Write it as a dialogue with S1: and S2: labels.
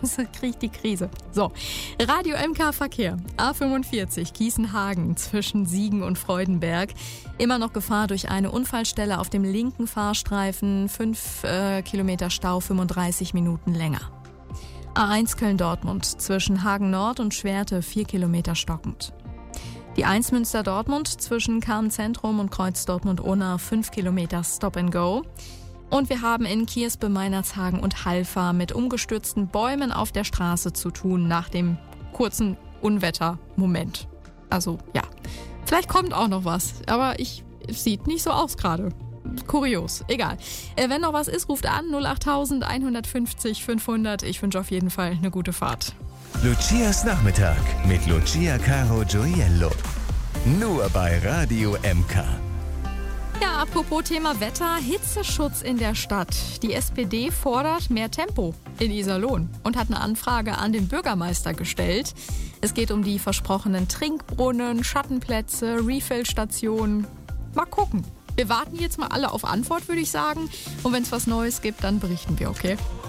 S1: sonst kriege ich die Krise. So, Radio MK Verkehr. A45 Gießen-Hagen zwischen Siegen und Freudenberg. Immer noch Gefahr durch eine Unfallstelle auf dem linken Fahrstreifen. 5 Kilometer Stau, 35 Minuten länger. A1 Köln-Dortmund zwischen Hagen Nord und Schwerte 4 Kilometer stockend. Die 1 Münster-Dortmund zwischen Karm-Zentrum und Kreuz Dortmund-Unna 5 Kilometer Stop and Go. Und wir haben in Kierspe, Meinerzhagen und Halfa mit umgestürzten Bäumen auf der Straße zu tun nach dem kurzen Unwettermoment. Also ja, vielleicht kommt auch noch was, aber es sieht nicht so aus gerade. Kurios, egal. Wenn noch was ist, ruft an 08000 150 500. Ich wünsche auf jeden Fall eine gute Fahrt.
S2: Lucias Nachmittag mit Lucia Caro Gioiello. Nur bei Radio MK.
S1: Ja, apropos Thema Wetter, Hitzeschutz in der Stadt. Die SPD fordert mehr Tempo in Iserlohn und hat eine Anfrage an den Bürgermeister gestellt. Es geht um die versprochenen Trinkbrunnen, Schattenplätze, Refill-Stationen. Mal gucken. Wir warten jetzt mal alle auf Antwort, würde ich sagen. Und wenn es was Neues gibt, dann berichten wir, okay?